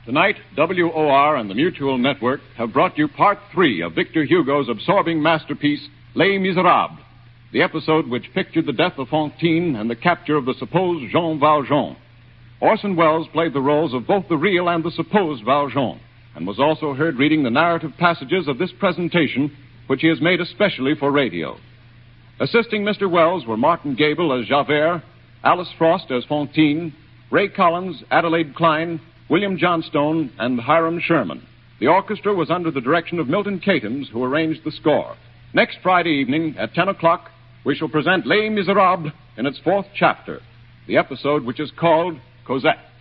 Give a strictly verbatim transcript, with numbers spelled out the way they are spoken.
Tonight, W O R and the Mutual Network have brought you part three of Victor Hugo's absorbing masterpiece, Les Miserables, the episode which pictured the death of Fantine and the capture of the supposed Jean Valjean. Orson Welles played the roles of both the real and the supposed Valjean, and was also heard reading the narrative passages of this presentation, which he has made especially for radio. Assisting Mister Welles were Martin Gable as Javert, Alice Frost as Fantine, Ray Collins, Adelaide Klein, William Johnstone, and Hiram Sherman. The orchestra was under the direction of Milton Katams, who arranged the score. Next Friday evening at ten o'clock, we shall present Les Miserables in its fourth chapter, the episode which is called Cosette.